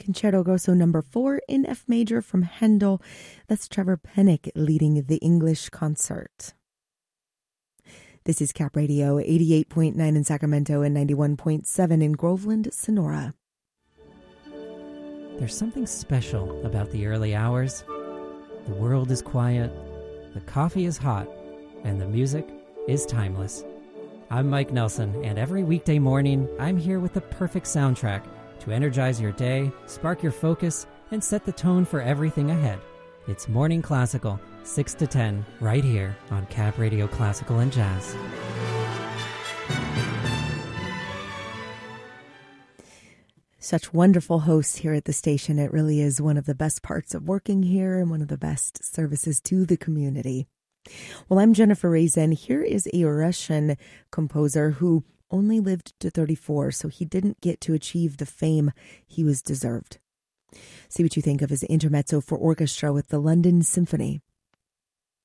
Concerto Grosso number 4 in F major from Handel. That's Trevor Pennock leading the English concert. This is Cap Radio, 88.9 in Sacramento and 91.7 in Groveland, Sonora. There's something special about the early hours. The world is quiet, the coffee is hot, and the music is timeless. I'm Mike Nelson, and every weekday morning, I'm here with the perfect soundtrack to energize your day, spark your focus, and set the tone for everything ahead. It's Morning Classical, 6 to 10, right here on Cap Radio Classical and Jazz. Such wonderful hosts here at the station. It really is one of the best parts of working here and one of the best services to the community. Well, I'm Jennifer Raisin. Here is a Russian composer who only lived to 34, so he didn't get to achieve the fame he was deserved. See what you think of his intermezzo for orchestra with the London Symphony.